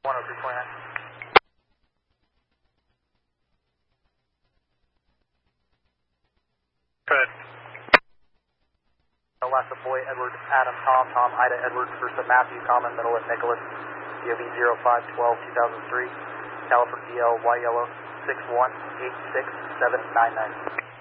103.9. Good. Last boy, Edward, Adam, Tom, Tom, Ida, Edward, first of Matthew, Common, middle of Nicholas, DOB 0512-2003, California DL, Y Yellow, 6186799.